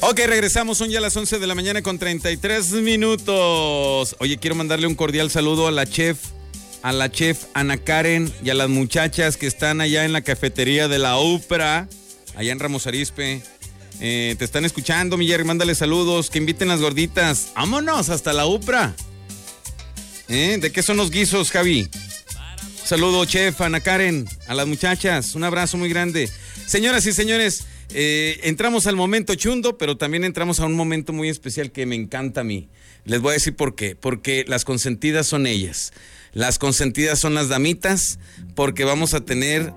Ok, regresamos, son ya las 11 de la mañana con 33 minutos. Oye, quiero mandarle un cordial saludo a la chef Ana Karen y a las muchachas que están allá en la cafetería de la UPRA, allá en Ramos Arizpe. Te están escuchando, mi Jerry, mándale saludos, que inviten las gorditas. Vámonos hasta la UPRA. ¿De qué son los guisos, Javi? Saludo, chef, Ana Karen, a las muchachas, un abrazo muy grande. Señoras y señores, entramos al momento chundo, pero también entramos a un momento muy especial que me encanta a mí. Les voy a decir por qué. Porque las consentidas son ellas. Las consentidas son las damitas, porque vamos a tener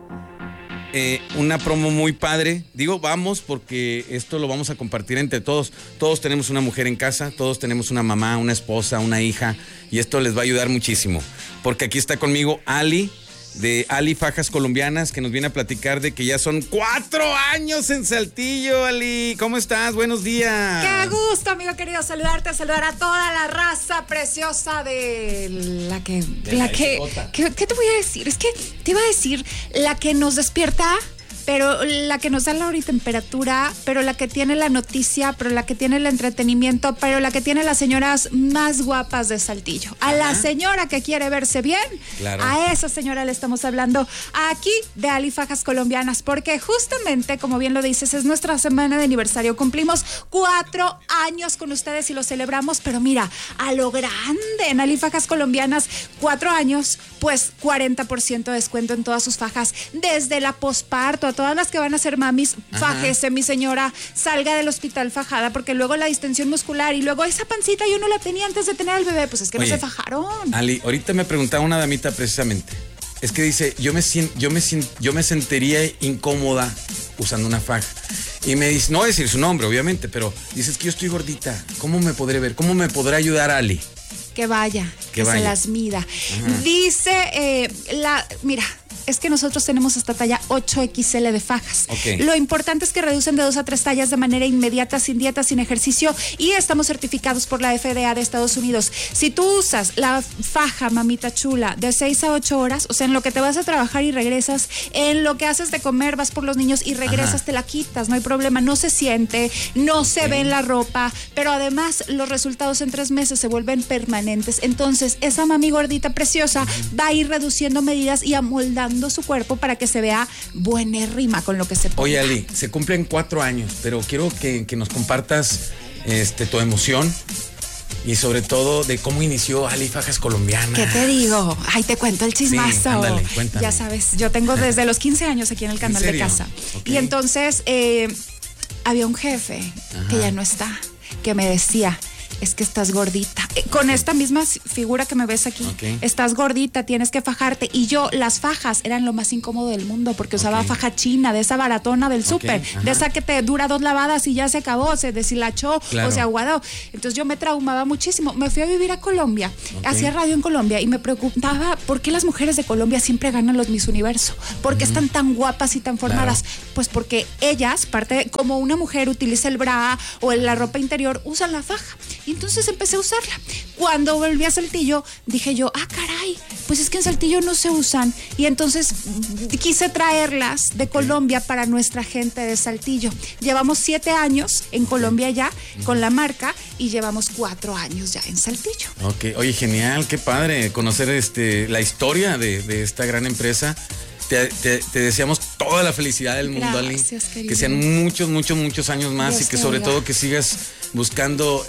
una promo muy padre. Digo vamos porque esto lo vamos a compartir entre todos. Todos tenemos una mujer en casa, todos tenemos una mamá, una esposa, una hija, y esto les va a ayudar muchísimo. Porque aquí está conmigo Ali, de Ali Fajas Colombianas, que nos viene a platicar de que ya son 4 años en Saltillo. Ali, ¿cómo estás? Buenos días. Qué gusto, amigo querido, saludar a toda la raza preciosa de ¿qué te voy a decir? Es que te iba a decir la que nos despierta, pero la que nos da la hora y temperatura, pero la que tiene la noticia, pero la que tiene el entretenimiento, pero la que tiene las señoras más guapas de Saltillo. A la señora que quiere verse bien, claro. A esa señora le estamos hablando aquí de Ali Fajas Colombianas, porque justamente, como bien lo dices, es nuestra semana de aniversario. Cumplimos 4 años con ustedes y lo celebramos, pero mira, a lo grande, en Ali Fajas Colombianas, 4 años, pues 40% de descuento en todas sus fajas, desde la posparto, a todas las que van a ser mamis, fájese, mi señora, salga del hospital fajada, porque luego la distensión muscular y luego esa pancita yo no la tenía antes de tener al bebé, pues es que no se fajaron. Ali, ahorita me preguntaba una damita precisamente, es que dice, yo me sentiría incómoda usando una faja, y me dice, no voy a decir su nombre obviamente, pero dices que yo estoy gordita, ¿cómo me podré ver? ¿Cómo me podrá ayudar Ali? Que vaya, que se las mida. Dice, mira, es que nosotros tenemos hasta talla 8XL de fajas. Okay. Lo importante es que reducen de 2 a 3 tallas de manera inmediata, sin dieta, sin ejercicio, y estamos certificados por la FDA de Estados Unidos. Si tú usas la faja, mamita chula, de 6 a 8 horas, o sea, en lo que te vas a trabajar y regresas, en lo que haces de comer, vas por los niños y regresas, te la quitas, no hay problema, no se siente, no se ve en la ropa, pero además los resultados en 3 meses se vuelven permanentes. Entonces, esa mami gordita preciosa va a ir reduciendo medidas y amoldando su cuerpo para que se vea buenérrima con lo que se ponga. Oye, Ali, se cumplen 4 años, pero quiero que nos compartas tu emoción y sobre todo de cómo inició Ali Fajas Colombianas. ¿Qué te digo? Ay, te cuento el chismazo. Sí, ándale, cuéntame. Ya sabes, yo tengo desde los 15 años aquí en el canal de casa. Okay. Y entonces había un jefe que ya no está, que me decía, es que estás gordita. Con esta misma figura que me ves aquí, estás gordita, tienes que fajarte. Y yo, las fajas eran lo más incómodo del mundo, porque usaba faja china, de esa baratona del súper, de esa que te dura 2 lavadas y ya se acabó, se deshilachó o se aguadó. Entonces yo me traumaba muchísimo. Me fui a vivir a Colombia, hacía radio en Colombia y me preguntaba por qué las mujeres de Colombia siempre ganan los Miss Universo, por qué están tan guapas y tan formadas. Pues porque ellas, como una mujer utiliza el bra o la ropa interior, usan la faja. Y entonces empecé a usarla. Cuando volví a Saltillo, dije yo, caray, pues es que en Saltillo no se usan. Y entonces quise traerlas de Colombia para nuestra gente de Saltillo. Llevamos 7 años en Colombia ya con la marca y llevamos 4 años ya en Saltillo. Ok, oye, genial, qué padre conocer la historia de esta gran empresa. Te deseamos toda la felicidad del mundo, gracias, Ali. Querido. Que sean muchos años más. Dios, y que sobre todo que sigas buscando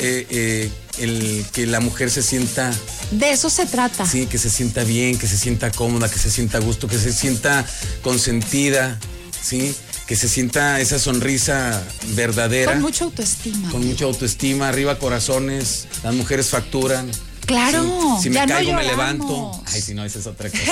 que la mujer se sienta... De eso se trata. Sí, que se sienta bien, que se sienta cómoda, que se sienta a gusto, que se sienta consentida, ¿sí? Que se sienta esa sonrisa verdadera. Con mucha autoestima. Con mucha autoestima, arriba corazones, las mujeres facturan. Claro. Si me caigo, me levanto. Ay, si no, esa es otra cosa.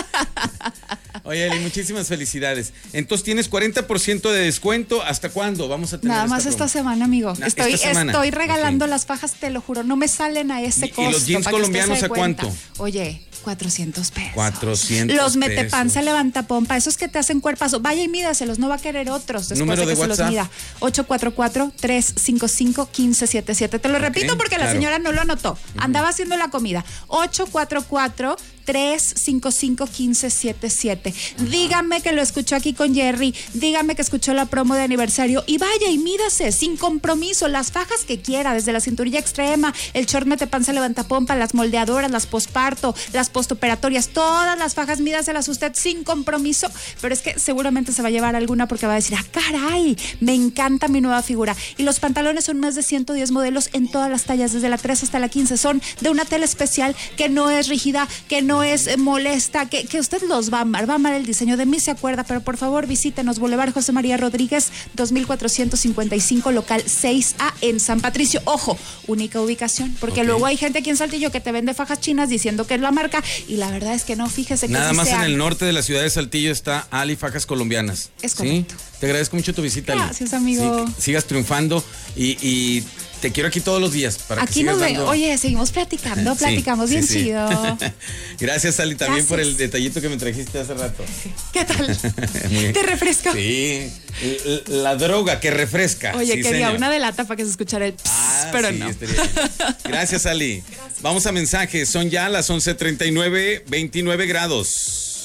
Oye, Eli, muchísimas felicidades. Entonces, ¿tienes 40% de descuento? ¿Hasta cuándo vamos a tener nada más esta semana, amigo? Estoy regalando las fajas, te lo juro. No me salen a ese costo. ¿Y los jeans colombianos a cuánto? Oye, 400 pesos. 400 Los metepanza, levanta pompa, esos que te hacen cuerpazo. Vaya y mídaselos, no va a querer otros después ¿número de que de WhatsApp? Se los mida. 844-355-1577. Te lo repito porque la señora no lo anotó. Andaba haciendo la comida. 844 355-1577. Dígame que lo escuchó aquí con Jerry, dígame que escuchó la promo de aniversario y vaya y mídase sin compromiso las fajas que quiera, desde la cinturilla extrema, el short metepanza levantapompa, las moldeadoras, las posparto, las postoperatorias, todas las fajas mídaselas usted sin compromiso, pero es que seguramente se va a llevar alguna porque va a decir, caray, me encanta mi nueva figura. Y los pantalones son más de 110 modelos en todas las tallas, desde la 3 hasta la 15, son de una tela especial que no es rígida, que no es molesta, que usted los va a amar el diseño. De mí se acuerda, pero por favor visítenos, Boulevard José María Rodríguez, 2455, local 6A en San Patricio. Ojo, única ubicación, porque luego hay gente aquí en Saltillo que te vende fajas chinas diciendo que es la marca y la verdad es que no, fíjese que nada más en el norte de la ciudad de Saltillo está Ali Fajas Colombianas. Es correcto. ¿Sí? Te agradezco mucho tu visita, Ali. Gracias, amigo. Sí, sigas triunfando y te quiero aquí todos los días para aquí que sigas nos dando... Oye, seguimos platicando, platicamos bien chido. Gracias, Ali, también por el detallito que me trajiste hace rato. ¿Qué tal? ¿Te refresca? Sí, la droga que refresca. Oye, sí, quería señor. una de lata para que se escuchara el pero sí, no. Gracias, Ali. Gracias. Vamos a mensajes, son ya las 11:39, 29 grados.